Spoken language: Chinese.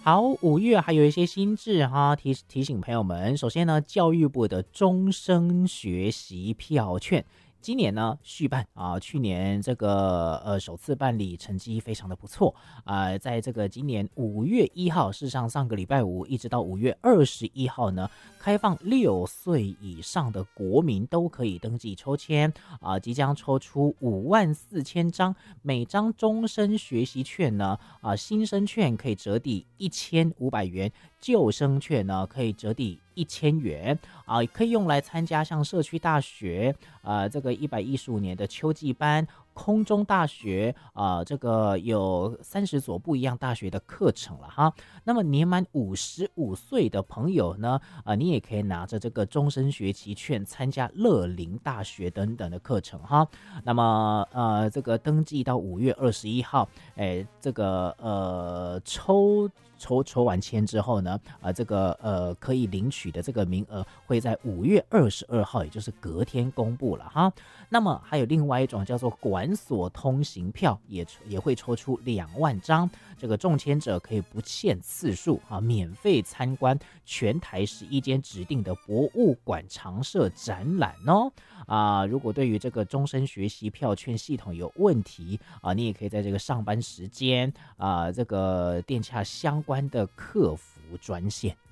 好，5月还有一些新制哈，提醒朋友们。首先呢，教育部的终身学习票券，今年呢续办啊，去年这个首次办理成绩非常的不错啊、在这个今年5月1号，事实上上个礼拜五一直到5月21号呢，开放6岁以上的国民都可以登记抽签啊、即将抽出54000张，每张终身学习券呢啊、新生券可以折抵1500元，旧生券呢可以折抵1000元啊、可以用来参加像社区大学这个115年的秋季班。空中大学这个有30所不一样大学的课程了哈。那么年满55岁的朋友呢，你也可以拿着这个终身学习券参加乐龄大学等等的课程哈。那么这个登记到5月21号，这个抽完签之后呢，这个可以领取的这个名额会在5月22号，也就是隔天公布了哈。那么还有另外一种叫做管所通行票，也会抽出2万张，这个中签者可以不限次数啊，免费参观全台11间指定的博物馆常设展览哦。如果对于这个终身学习票券系统有问题你也可以在这个上班时间这个电洽相关的客服专线